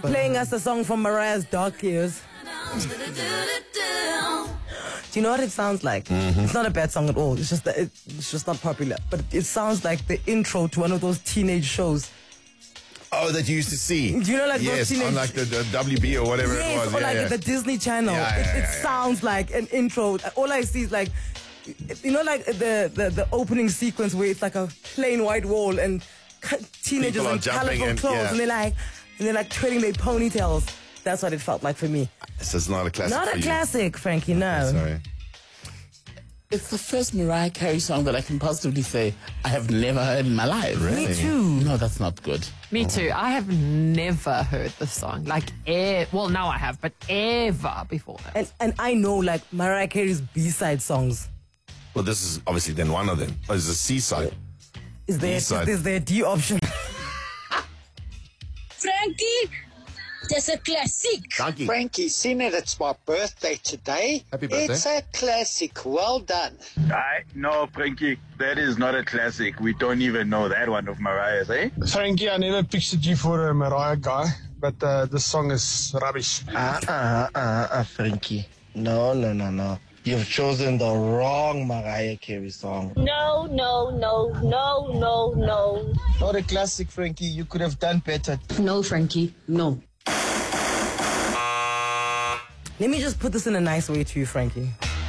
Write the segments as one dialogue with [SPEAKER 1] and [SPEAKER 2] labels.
[SPEAKER 1] playing us a song from Mariah's Dark Years. Do you know what it sounds like? It's not a bad song at all. It's just that it's just not popular. But it sounds like the intro to one of those teenage shows.
[SPEAKER 2] Oh, that you used to see.
[SPEAKER 1] Do you know, like
[SPEAKER 2] yes,
[SPEAKER 1] those teenage...
[SPEAKER 2] on like the WB or whatever it was.
[SPEAKER 1] Or like the Disney Channel. It sounds like an intro. All I see is like, you know, like the opening sequence where it's like a plain white wall and teenagers in colorful clothes and they're like twirling their ponytails. That's what it felt like for me.
[SPEAKER 2] So it's not a classic.
[SPEAKER 1] Not a classic, Frankie. No.
[SPEAKER 2] Sorry.
[SPEAKER 3] It's the first Mariah Carey song that I can positively say I have never heard in my life.
[SPEAKER 2] Really?
[SPEAKER 1] Me too.
[SPEAKER 3] No, that's not good.
[SPEAKER 4] Me too. I have never heard this song. Like, well, now I have, but ever before that.
[SPEAKER 1] And I know, like, Mariah Carey's B-side songs.
[SPEAKER 2] Well, this is obviously then one of them. Oh, it's a C-side.
[SPEAKER 1] Is there a D option?
[SPEAKER 5] Frankie, that's a classic.
[SPEAKER 2] Donkey.
[SPEAKER 6] Frankie, seeing that it's my birthday today,
[SPEAKER 2] Happy birthday.
[SPEAKER 6] It's a classic. Well done.
[SPEAKER 7] No, Frankie, that is not a classic. We don't even know that one of Mariah's, eh?
[SPEAKER 8] Frankie, I never pictured you for a Mariah guy, but this song is rubbish.
[SPEAKER 9] Frankie. No. You've chosen the wrong Mariah Carey song.
[SPEAKER 5] No.
[SPEAKER 9] Not a classic, Frankie. You could have done better.
[SPEAKER 5] No, Frankie, no.
[SPEAKER 1] Let me just put this in a nice way to you, Frankie.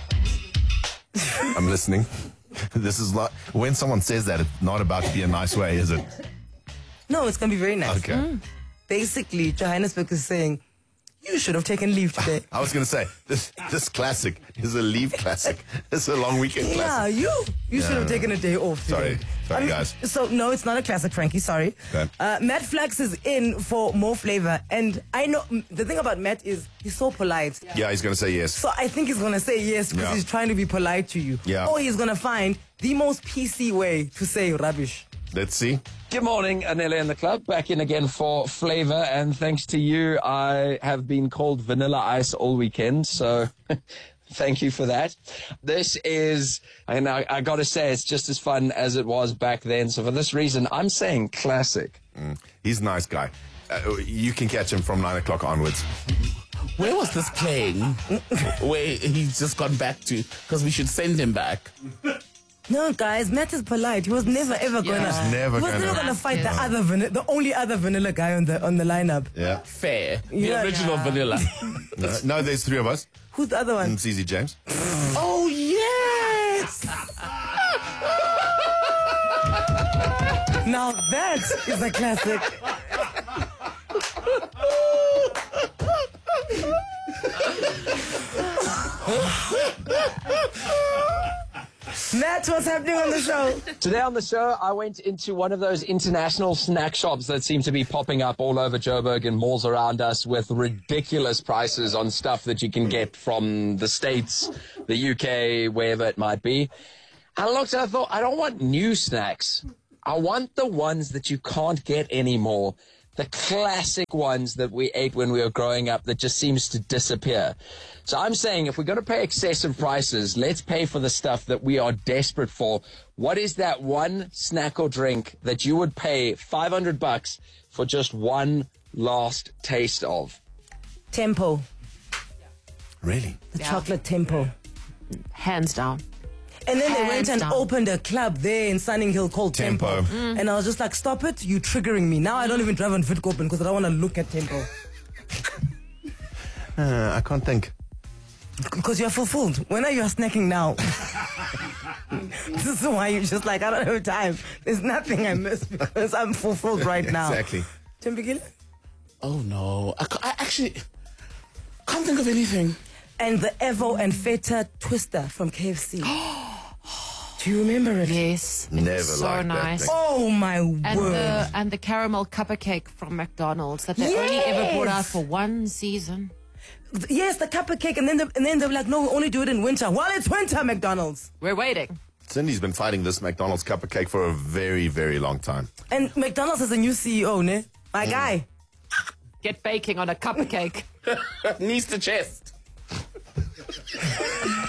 [SPEAKER 2] I'm listening. This is like, when someone says that, it's not about to be a nice way, is it?
[SPEAKER 1] No, it's going to be very nice.
[SPEAKER 2] Okay.
[SPEAKER 1] Basically, Johannesburg is saying, you should have taken leave today.
[SPEAKER 2] I was going to say, this classic is a leave classic. It's a long weekend classic.
[SPEAKER 1] Yeah, you should have taken a day off today.
[SPEAKER 2] Sorry, guys.
[SPEAKER 1] So, no, it's not a classic, Frankie, sorry.
[SPEAKER 2] Okay.
[SPEAKER 1] Matt Flax is in for more flavor. And I know, the thing about Matt is he's so polite.
[SPEAKER 2] Yeah, he's going to say yes.
[SPEAKER 1] So I think he's going to say yes because he's trying to be polite to you.
[SPEAKER 2] Yeah.
[SPEAKER 1] Or he's going to find the most PC way to say rubbish.
[SPEAKER 2] Let's see.
[SPEAKER 10] Good morning, Anele and the club. Back in again for flavor, and thanks to you, I have been called Vanilla Ice all weekend, so thank you for that. This is, and I gotta say, it's just as fun as it was back then, so for this reason, I'm saying classic.
[SPEAKER 2] He's a nice guy. You can catch him from 9 o'clock onwards.
[SPEAKER 3] Where was this playing? Where he's just gone back to, because we should send him back.
[SPEAKER 1] No, guys, Matt is polite. He was never ever gonna.
[SPEAKER 2] Never
[SPEAKER 1] he was never gonna fight the only other vanilla guy on the lineup.
[SPEAKER 2] Yeah.
[SPEAKER 3] Fair. The original Vanilla.
[SPEAKER 2] No, there's three of us.
[SPEAKER 1] Who's the other one?
[SPEAKER 2] CZ James.
[SPEAKER 1] Oh yes! Now that is a classic. Matt, what's happening on the show?
[SPEAKER 10] Today on the show, I went into one of those international snack shops that seem to be popping up all over Joburg and malls around us with ridiculous prices on stuff that you can get from the States, the UK, wherever it might be. And I looked and I thought, I don't want new snacks. I want the ones that you can't get anymore. The classic ones that we ate when we were growing up that just seems to disappear. So I'm saying if we're going to pay excessive prices, let's pay for the stuff that we are desperate for. What is that one snack or drink that you would pay $500 for just one last taste of?
[SPEAKER 1] Tempo.
[SPEAKER 2] Really?
[SPEAKER 1] The chocolate Tempo.
[SPEAKER 4] Hands down.
[SPEAKER 1] And then they went and opened a club there in Sunning Hill called Tempo. And I was just like, stop it, you're triggering me. Now I don't even drive on Fitkopen because I don't want to look at Tempo.
[SPEAKER 2] I can't think.
[SPEAKER 1] Because you're fulfilled. When are you snacking now? This is why you're just like, I don't have time. There's nothing I miss because I'm fulfilled right now.
[SPEAKER 2] Exactly.
[SPEAKER 1] Tembekile?
[SPEAKER 3] Oh no. I actually can't think of anything.
[SPEAKER 1] And the Evo and Feta Twister from KFC. Do you remember it?
[SPEAKER 4] Yes.
[SPEAKER 2] Never
[SPEAKER 4] so
[SPEAKER 2] liked
[SPEAKER 4] nice.
[SPEAKER 2] that thing.
[SPEAKER 1] Oh my word.
[SPEAKER 4] And the caramel cupcake from McDonald's that they only ever brought out for one season.
[SPEAKER 1] Yes, the cupcake, and then they were like, no, we only do it in winter. Well, it's winter, McDonald's.
[SPEAKER 4] We're waiting.
[SPEAKER 2] Cindy's been fighting this McDonald's cup of cake for a very, very long time.
[SPEAKER 1] And McDonald's has a new CEO, ne? My guy.
[SPEAKER 4] Get baking on a cupcake.
[SPEAKER 3] Knees to chest.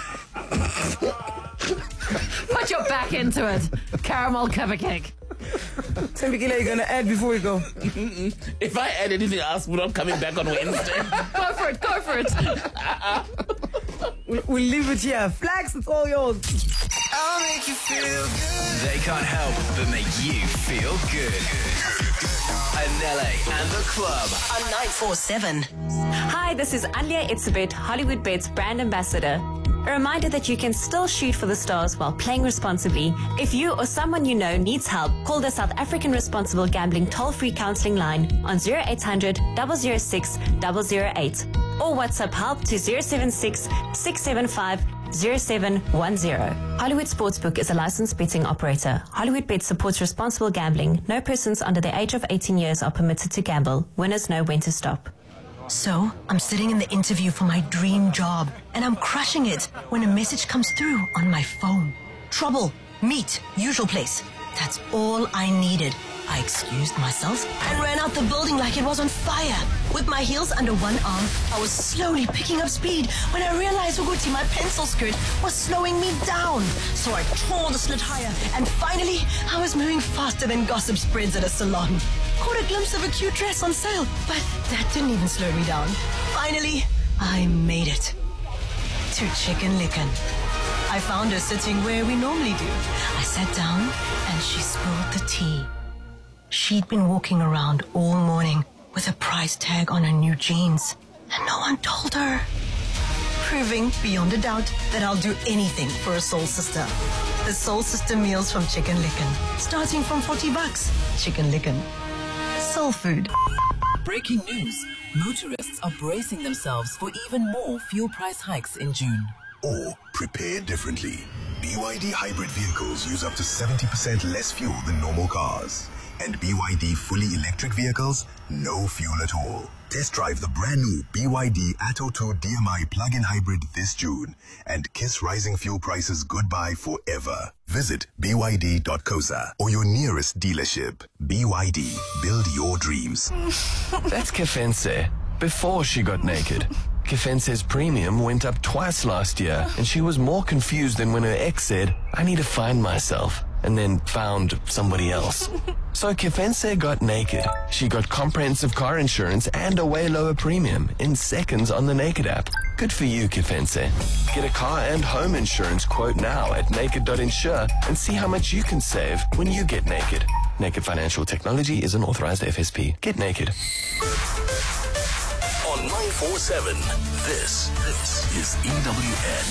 [SPEAKER 4] Put your back into it. Caramel cupcake.
[SPEAKER 1] Tembekile, you're going to add before we go?
[SPEAKER 3] If I add anything else, we're not coming back on Wednesday.
[SPEAKER 4] Go for it.
[SPEAKER 1] We'll leave it here. Flax, it's all yours.
[SPEAKER 11] I'll make you feel good. They can't help but make you feel good. Anele and the Club
[SPEAKER 12] on 947.
[SPEAKER 13] Hi, this is Alia Itzebet, Hollywood Bet's brand ambassador. A reminder that you can still shoot for the stars while playing responsibly. If you or someone you know needs help, call the South African Responsible Gambling toll-free counseling line on 0800 006 008 or WhatsApp help to 076 675 0710. Hollywood Sportsbook is a licensed betting operator. Hollywood Bet supports responsible gambling. No persons under the age of 18 years are permitted to gamble. Winners know when to stop.
[SPEAKER 12] So, I'm sitting in the interview for my dream job, and I'm crushing it when a message comes through on my phone. Trouble, meet, usual place. That's all I needed. I excused myself and ran out the building like it was on fire. With my heels under one arm, I was slowly picking up speed when I realized, Uguti, my pencil skirt was slowing me down. So I tore the slit higher, and finally, I was moving faster than gossip spreads at a salon. Caught a glimpse of a cute dress on sale, but that didn't even slow me down. Finally, I made it to Chicken Licken. I found her sitting where we normally do. I sat down and she spilled the tea. She'd been walking around all morning with a price tag on her new jeans, and no one told her. Proving beyond a doubt that I'll do anything for a soul sister. The soul sister meals from Chicken Licken, starting from $40. Chicken Licken. Soul food.
[SPEAKER 14] Breaking news. Motorists are bracing themselves for even more fuel price hikes in June.
[SPEAKER 15] Or prepare differently. BYD hybrid vehicles use up to 70% less fuel than normal cars. And BYD fully electric vehicles, no fuel at all. Test drive the brand new BYD Atto 2 DMI plug-in hybrid this June and kiss rising fuel prices goodbye forever. Visit BYD.coza or your nearest dealership. BYD, build your dreams.
[SPEAKER 16] That's Kefense. Before she got naked. Kefense's premium went up twice last year, and she was more confused than when her ex said, I need to find myself, and then found somebody else. So Kefense got naked. She got comprehensive car insurance and a way lower premium in seconds on the Naked app. Good for you, Kefense. Get a car and home insurance quote now at naked.insure and see how much you can save when you get naked. Naked Financial Technology is an authorized FSP. Get naked.
[SPEAKER 11] On 947, this is EWN.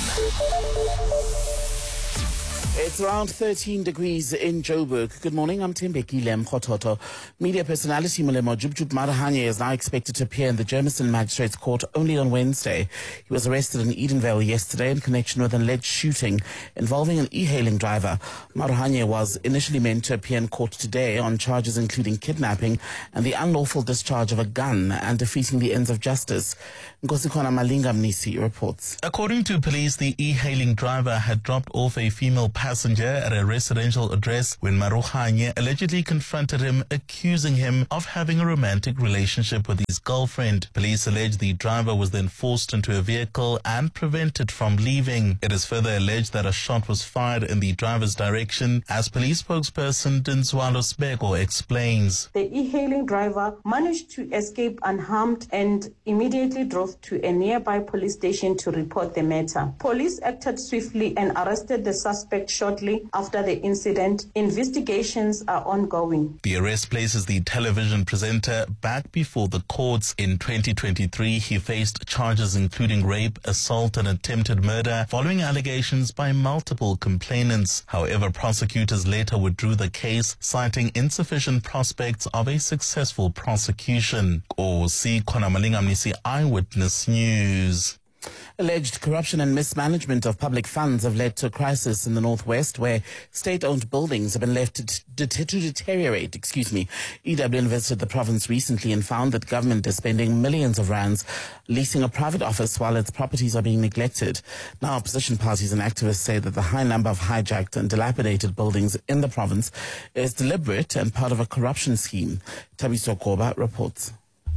[SPEAKER 3] It's around 13 degrees in Joburg. Good morning, I'm Tembekile Mkhototo. Media personality Molemo Jubjub Marahanye is now expected to appear in the Germiston Magistrates Court only on Wednesday. He was arrested in Edenvale yesterday in connection with an alleged shooting involving an e-hailing driver. Marahanye was initially meant to appear in court today on charges including kidnapping and the unlawful discharge of a gun and defeating the ends of justice. Nkosikona Malinga Mnisi reports.
[SPEAKER 17] According to police, the e-hailing driver had dropped off a female passenger at a residential address when Marahanye allegedly confronted him, accusing him of having a romantic relationship with his girlfriend. Police allege the driver was then forced into a vehicle and prevented from leaving. It is further alleged that a shot was fired in the driver's direction, as police spokesperson Dinswalo Sbego explains.
[SPEAKER 18] The e-hailing driver managed to escape unharmed and immediately drove to a nearby police station to report the matter. Police acted swiftly and arrested the suspect shortly after the incident. Investigations are ongoing.
[SPEAKER 17] The arrest places the television presenter back before the courts. In 2023, he faced charges including rape, assault, and attempted murder following allegations by multiple complainants. However, prosecutors later withdrew the case, citing insufficient prospects of a successful prosecution. Osi Konamalingamnisi, Eyewitness News.
[SPEAKER 3] Alleged corruption and mismanagement of public funds have led to a crisis in the northwest where state-owned buildings have been left to deteriorate. EWN visited the province recently and found that government is spending millions of rands leasing a private office while its properties are being neglected. Now, opposition parties and activists say that the high number of hijacked and dilapidated buildings in the province is deliberate and part of a corruption scheme. Tabiso Koba reports.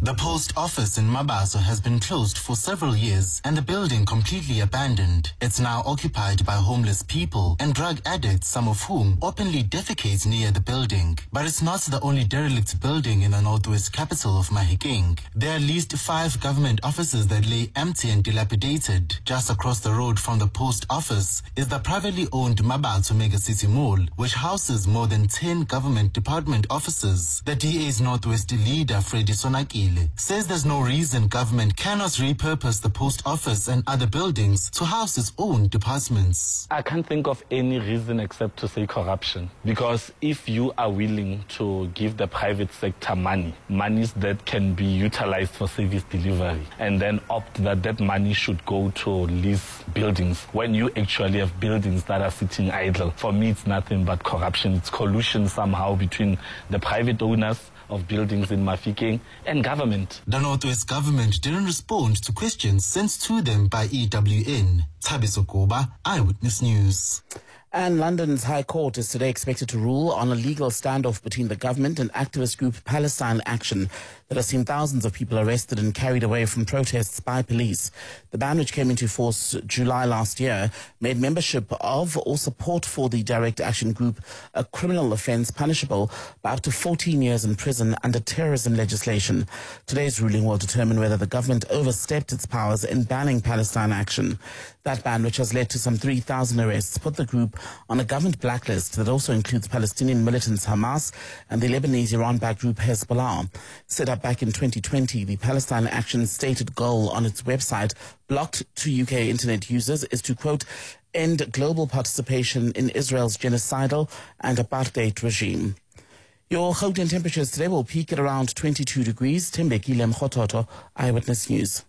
[SPEAKER 19] The post office in Mabaso has been closed for several years and the building completely abandoned. It's now occupied by homeless people and drug addicts, some of whom openly defecate near the building. But it's not the only derelict building in the northwest capital of Mahikeng. There are at least 5 government offices that lay empty and dilapidated. Just across the road from the post office is the privately owned Mabaso Mega City Mall, which houses more than 10 government department offices. The DA's Northwest leader, Freddy Sonakile, says there's no reason government cannot repurpose the post office and other buildings to house its own departments.
[SPEAKER 20] I can't think of any reason except to say corruption. Because if you are willing to give the private sector monies that can be utilized for service delivery, and then opt that money should go to lease buildings, when you actually have buildings that are sitting idle, for me it's nothing but corruption. It's collusion somehow between the private owners of buildings in Mahikeng and government.
[SPEAKER 19] The Northwest government didn't respond to questions sent to them by EWN. Thabiso Koba, Eyewitness News.
[SPEAKER 3] And London's High Court is today expected to rule on a legal standoff between the government and activist group Palestine Action that has seen thousands of people arrested and carried away from protests by police. The ban, which came into force July last year, made membership of or support for the Direct Action Group a criminal offence punishable by up to 14 years in prison under terrorism legislation. Today's ruling will determine whether the government overstepped its powers in banning Palestine Action. That ban, which has led to some 3,000 arrests, put the group on a government blacklist that also includes Palestinian militants Hamas and the Lebanese Iran-backed group Hezbollah. Set up back in 2020, the Palestine Action's stated goal on its website, blocked to UK internet users, is to, quote, end global participation in Israel's genocidal and apartheid regime. Your Gauteng temperatures today will peak at around 22 degrees. Tembekile Mkhototo, Eyewitness News.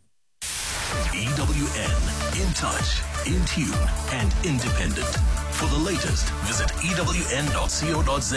[SPEAKER 15] EWN. In touch, in tune, and independent. For the latest, visit ewn.co.za.